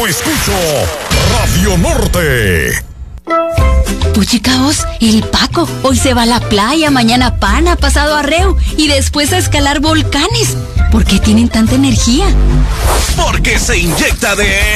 Escucho Radio Norte. Oye, Caos, el Paco hoy se va a la playa, mañana pana, pasado arreo y después a escalar volcanes. ¿Por qué tienen tanta energía? Porque se inyecta de